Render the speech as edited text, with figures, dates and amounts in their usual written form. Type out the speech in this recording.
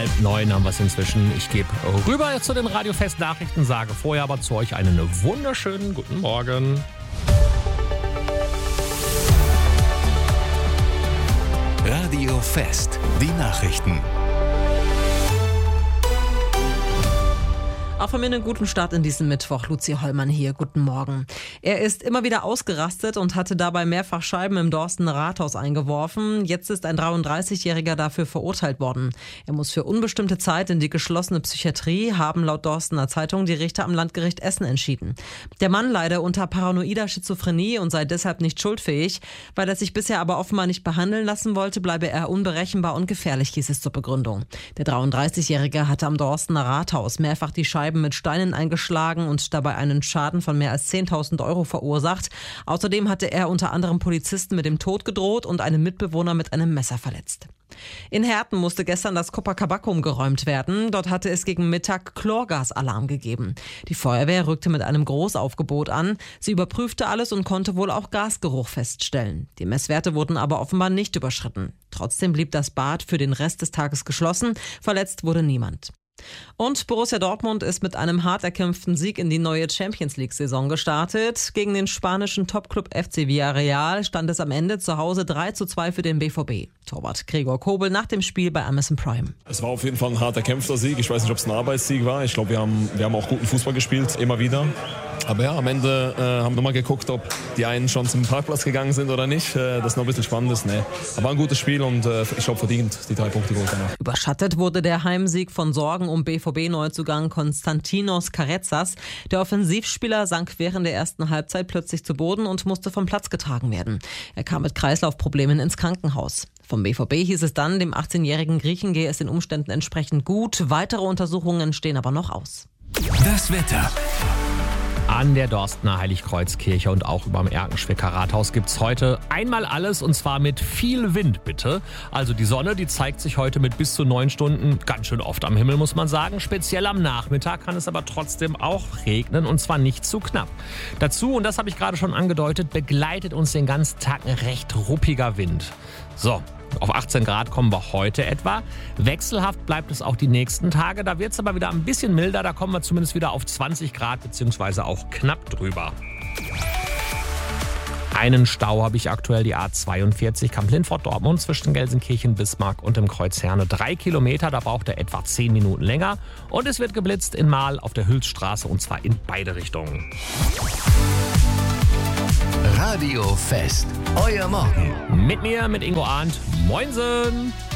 8:30 haben wir es inzwischen. Ich gebe rüber zu den Radiofest-Nachrichten, sage vorher aber zu euch einen wunderschönen guten Morgen. Radiofest, die Nachrichten. Auch von mir einen guten Start in diesen Mittwoch. Luzi Hollmann hier. Guten Morgen. Er ist immer wieder ausgerastet und hatte dabei mehrfach Scheiben im Dorstener Rathaus eingeworfen. Jetzt ist ein 33-Jähriger dafür verurteilt worden. Er muss für unbestimmte Zeit in die geschlossene Psychiatrie, haben laut Dorstener Zeitung die Richter am Landgericht Essen entschieden. Der Mann leide unter paranoider Schizophrenie und sei deshalb nicht schuldfähig. Weil er sich bisher aber offenbar nicht behandeln lassen wollte, bleibe er unberechenbar und gefährlich, hieß es zur Begründung. Der 33-Jährige hatte am Dorstener Rathaus mehrfach die Scheiben mit Steinen eingeschlagen und dabei einen Schaden von mehr als 10.000 € verursacht. Außerdem hatte er unter anderem Polizisten mit dem Tod gedroht und einen Mitbewohner mit einem Messer verletzt. In Herten musste gestern das Copacabana geräumt werden. Dort hatte es gegen Mittag Chlorgasalarm gegeben. Die Feuerwehr rückte mit einem Großaufgebot an. Sie überprüfte alles und konnte wohl auch Gasgeruch feststellen. Die Messwerte wurden aber offenbar nicht überschritten. Trotzdem blieb das Bad für den Rest des Tages geschlossen. Verletzt wurde niemand. Und Borussia Dortmund ist mit einem hart erkämpften Sieg in die neue Champions-League-Saison gestartet. Gegen den spanischen Topclub FC Villarreal stand es am Ende zu Hause 3:2 für den BVB. Torwart Gregor Kobel nach dem Spiel bei Amazon Prime. Es war auf jeden Fall ein hart erkämpfter Sieg. Ich weiß nicht, ob es ein Arbeitssieg war. Ich glaube, wir haben auch guten Fußball gespielt, immer wieder. Aber ja, am Ende haben wir mal geguckt, ob die einen schon zum Parkplatz gegangen sind oder nicht. Das ist noch ein bisschen spannend ist. Nee. Aber ein gutes Spiel und ich glaube verdient die 3 Punkte geholt danach. Überschattet wurde der Heimsieg von Sorgen um BVB-Neuzugang Konstantinos Carezas. Der Offensivspieler sank während der ersten Halbzeit plötzlich zu Boden und musste vom Platz getragen werden. Er kam mit Kreislaufproblemen ins Krankenhaus. Vom BVB hieß es dann, dem 18-jährigen Griechen gehe es den Umständen entsprechend gut. Weitere Untersuchungen stehen aber noch aus. Das Wetter. An der Dorstener Heiligkreuzkirche und auch überm Erkenschwicker Rathaus gibt's heute einmal alles und zwar mit viel Wind, bitte. Also die Sonne, die zeigt sich heute mit bis zu 9 Stunden ganz schön oft am Himmel, muss man sagen. Speziell am Nachmittag kann es aber trotzdem auch regnen und zwar nicht zu knapp. Dazu, und das habe ich gerade schon angedeutet, begleitet uns den ganzen Tag ein recht ruppiger Wind. So. Auf 18 Grad kommen wir heute etwa. Wechselhaft bleibt es auch die nächsten Tage. Da wird es aber wieder ein bisschen milder. Da kommen wir zumindest wieder auf 20 Grad beziehungsweise auch knapp drüber. Einen Stau habe ich aktuell, die A42 Kamp-Lintfort-Dortmund zwischen Gelsenkirchen, Bismarck und dem Kreuz Herne. 3 Kilometer, da braucht er etwa 10 Minuten länger. Und es wird geblitzt in Mahl auf der Hülsstraße und zwar in beide Richtungen. Radiofest, euer Morgen. Mit mir, mit Ingo Arndt. Moinsen!